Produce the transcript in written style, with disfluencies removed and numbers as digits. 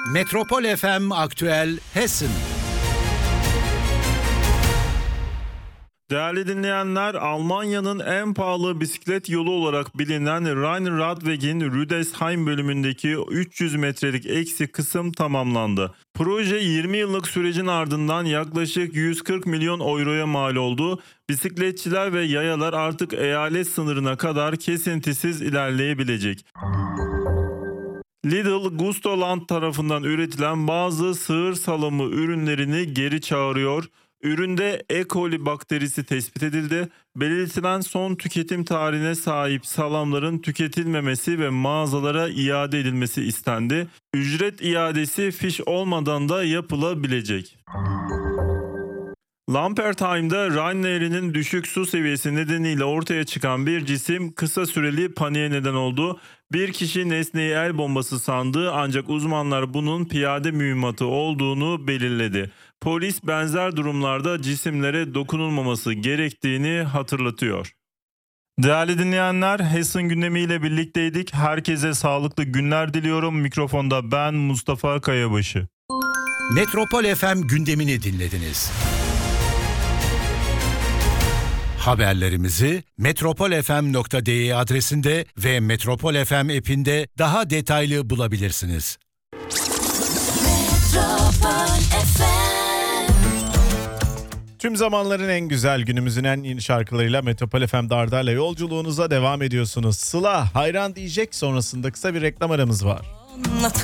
Metropol FM Aktüel Hessen. Değerli dinleyenler, Almanya'nın en pahalı bisiklet yolu olarak bilinen Rhein-Radweg'in Rüdesheim bölümündeki 300 metrelik eksik kısım tamamlandı. Proje 20 yıllık sürecin ardından yaklaşık 140 milyon euroya mal oldu. Bisikletçiler ve yayalar artık eyalet sınırına kadar kesintisiz ilerleyebilecek. Lidl, Gustoland tarafından üretilen bazı sığır salamı ürünlerini geri çağırıyor. Üründe E. coli bakterisi tespit edildi. Belirtilen son tüketim tarihine sahip salamların tüketilmemesi ve mağazalara iade edilmesi istendi. Ücret iadesi fiş olmadan da yapılabilecek. Lampertheim'de Rhein Nehri'nin düşük su seviyesi nedeniyle ortaya çıkan bir cisim kısa süreli paniğe neden oldu. Bir kişi nesneyi el bombası sandı ancak uzmanlar bunun piyade mühimmatı olduğunu belirledi. Polis benzer durumlarda cisimlere dokunulmaması gerektiğini hatırlatıyor. Değerli dinleyenler, Hessen gündemiyle birlikteydik. Herkese sağlıklı günler diliyorum. Mikrofonda ben Mustafa Kayabaşı. Metropol FM gündemini dinlediniz. Haberlerimizi metropolfm.de adresinde ve Metropol FM app'inde daha detaylı bulabilirsiniz. Tüm zamanların en güzel, günümüzün en yeni şarkılarıyla Metropol FM'de Arda'yla yolculuğunuza devam ediyorsunuz. Sıla hayran diyecek, sonrasında kısa bir reklam aramız var.